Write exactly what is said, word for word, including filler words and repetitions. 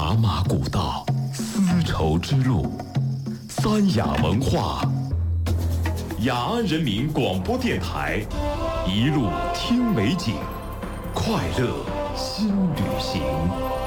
茶马古道，丝绸之路，三雅文化。雅安人民广播电台，一路听美景，快乐新旅行。